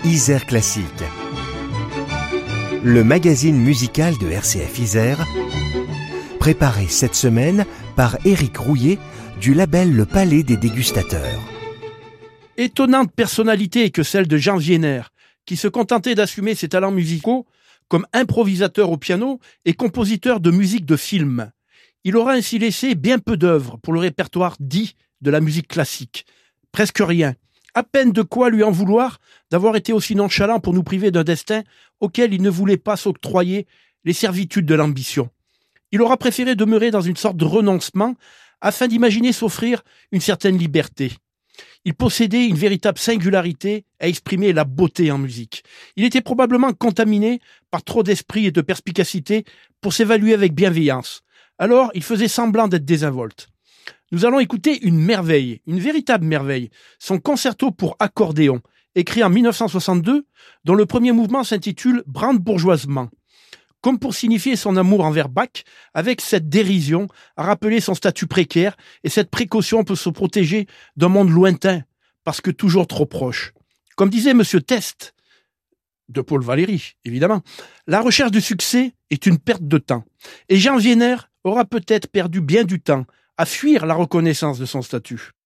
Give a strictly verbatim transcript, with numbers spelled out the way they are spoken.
Isère Classique, le magazine musical de R C F Isère, préparé cette semaine par Éric Rouillet du label Le Palais des Dégustateurs. Étonnante personnalité que celle de Jean Wiener, qui se contentait d'assumer ses talents musicaux comme improvisateur au piano et compositeur de musique de film. Il aura ainsi laissé bien peu d'œuvres pour le répertoire dit de la musique classique. Presque rien. À peine de quoi lui en vouloir d'avoir été aussi nonchalant pour nous priver d'un destin auquel il ne voulait pas s'octroyer les servitudes de l'ambition. Il aura préféré demeurer dans une sorte de renoncement afin d'imaginer s'offrir une certaine liberté. Il possédait une véritable singularité à exprimer la beauté en musique. Il était probablement contaminé par trop d'esprit et de perspicacité pour s'évaluer avec bienveillance. Alors, il faisait semblant d'être désinvolte. Nous allons écouter une merveille, une véritable merveille, son concerto pour accordéon, écrit en mille neuf cent soixante-deux, dont le premier mouvement s'intitule « Brandebourgeoisement ». Comme pour signifier son amour envers Bach, avec cette dérision, à rappeler son statut précaire et cette précaution pour se protéger d'un monde lointain, parce que toujours trop proche. Comme disait Monsieur Test, de Paul Valéry, évidemment, la recherche du succès est une perte de temps. Et Jean Wiener aura peut-être perdu bien du temps à fuir la reconnaissance de son statut.